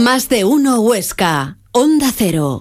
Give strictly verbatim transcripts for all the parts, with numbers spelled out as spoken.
Más de uno Huesca, Onda Cero.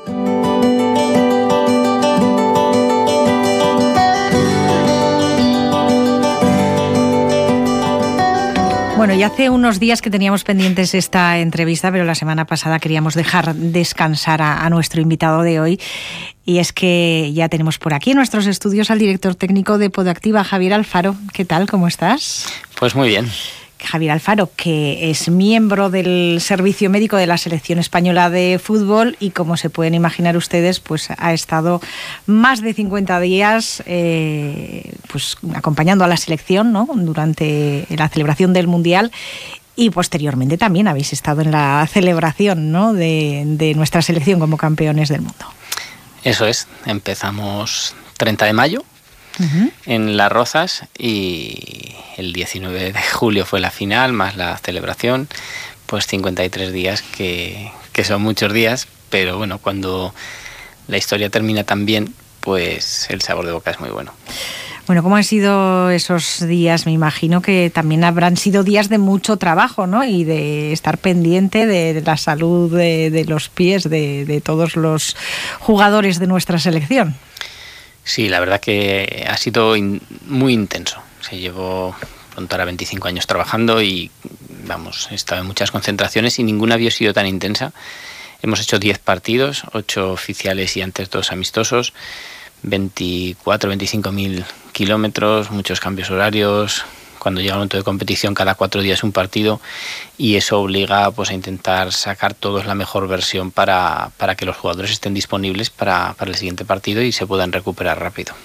Bueno, y hace unos días que teníamos pendientes esta entrevista, pero la semana pasada queríamos dejar descansar a, a nuestro invitado de hoy. Y es que ya tenemos por aquí en nuestros estudios al director técnico de Podactiva, Javier Alfaro. ¿Qué tal? ¿Cómo estás? Pues muy bien. Javier Alfaro, que es miembro del servicio médico de la Selección Española de Fútbol y, como se pueden imaginar ustedes, pues ha estado más de cincuenta días eh, pues acompañando a la selección, ¿no?, durante la celebración del Mundial, y posteriormente también habéis estado en la celebración, ¿no?, de, de nuestra selección como campeones del mundo. Eso es, empezamos treinta de mayo. Uh-huh. En Las Rozas, y el diecinueve de julio fue la final, más la celebración, pues cincuenta y tres días, que, que son muchos días, pero bueno, cuando la historia termina tan bien, pues el sabor de boca es muy bueno. Bueno, ¿cómo han sido esos días? Me imagino que también habrán sido días de mucho trabajo, ¿no? Y de estar pendiente de la salud de, de los pies de, de todos los jugadores de nuestra selección. Sí, la verdad que ha sido in, muy intenso. Se llevó pronto ahora veinticinco años trabajando y, vamos, he estado en muchas concentraciones y ninguna había sido tan intensa. Hemos hecho diez partidos, ocho oficiales y antes dos amistosos, veinticuatro, veinticinco mil kilómetros, muchos cambios horarios. Cuando llega el momento de competición, cada cuatro días un partido, y eso obliga pues a intentar sacar todos la mejor versión para, para que los jugadores estén disponibles para, para el siguiente partido y se puedan recuperar rápido.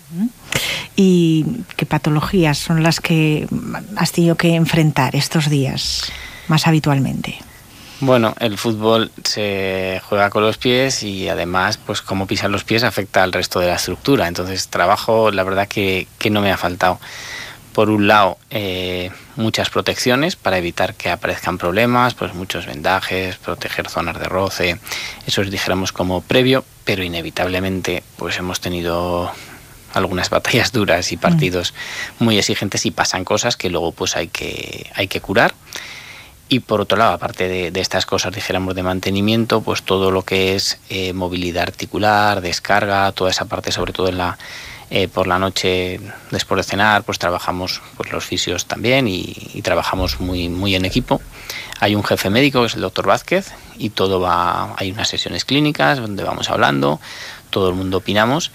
¿Y qué patologías son las que has tenido que enfrentar estos días más habitualmente? Bueno, el fútbol se juega con los pies y además, pues cómo pisan los pies afecta al resto de la estructura. Entonces, trabajo, la verdad que, que no me ha faltado. Por un lado, eh, muchas protecciones para evitar que aparezcan problemas, pues muchos vendajes, proteger zonas de roce, eso es, dijéramos, como previo, pero inevitablemente pues hemos tenido algunas batallas duras y partidos muy exigentes y pasan cosas que luego pues hay que, hay que curar. Y por otro lado, aparte de, de estas cosas, dijéramos, de mantenimiento, pues todo lo que es eh, movilidad articular, descarga, toda esa parte, sobre todo en la Eh, por la noche después de cenar, pues trabajamos pues los fisios también y, y trabajamos muy, muy en equipo. Hay un jefe médico que es el doctor Vázquez y todo va, hay unas sesiones clínicas donde vamos hablando, todo el mundo opinamos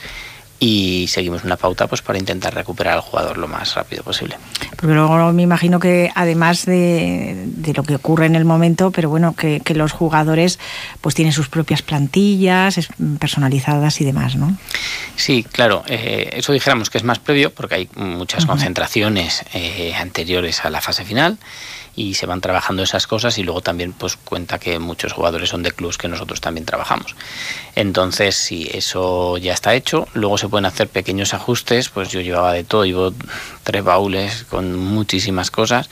y seguimos una pauta pues para intentar recuperar al jugador lo más rápido posible. Porque luego me imagino que además de, de lo que ocurre en el momento, pero bueno, que, que los jugadores pues tienen sus propias plantillas personalizadas y demás, ¿no? Sí, claro, eh, eso dijéramos que es más previo porque hay muchas uh-huh. concentraciones eh, anteriores a la fase final y se van trabajando esas cosas, y luego también pues cuenta que muchos jugadores son de clubs que nosotros también trabajamos. Entonces, si eso ya está hecho, luego se pueden hacer pequeños ajustes. Pues yo llevaba de todo, llevo tres baúles con muchísimas cosas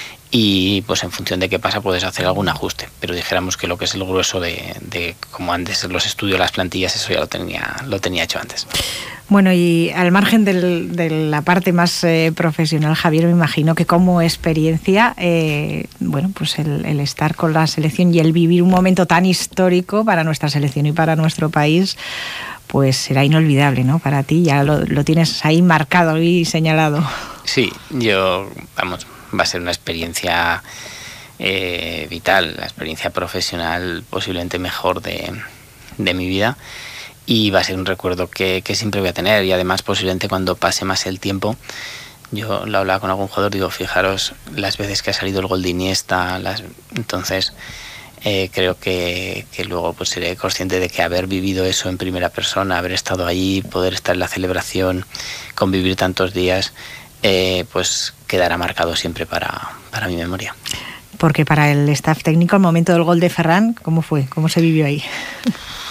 y pues en función de qué pasa puedes hacer algún ajuste, pero dijéramos que lo que es el grueso de, de como antes los estudios, las plantillas, eso ya lo tenía, lo tenía hecho antes. Bueno, y al margen del, de la parte más eh, profesional, Javier, me imagino que como experiencia, eh, bueno, pues el, el estar con la selección y el vivir un momento tan histórico para nuestra selección y para nuestro país, pues será inolvidable, ¿no? Para ti, ya lo, lo tienes ahí marcado y señalado. Sí, yo, vamos, va a ser una experiencia eh, vital, la experiencia profesional posiblemente mejor de, de mi vida. Y va a ser un recuerdo que, que siempre voy a tener, y además posiblemente cuando pase más el tiempo, yo lo hablaba con algún jugador, digo, fijaros las veces que ha salido el gol de Iniesta, las, entonces eh, creo que, que luego pues seré consciente de que haber vivido eso en primera persona, haber estado allí, poder estar en la celebración, convivir tantos días, eh, pues quedará marcado siempre para, para mi memoria. Porque para el staff técnico, el momento del gol de Ferran, ¿cómo fue? ¿Cómo se vivió ahí?